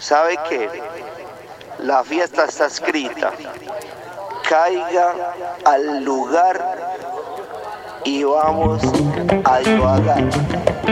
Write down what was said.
¿Sabe qué? La fiesta está escrita. Caiga al lugar y vamos a divagar.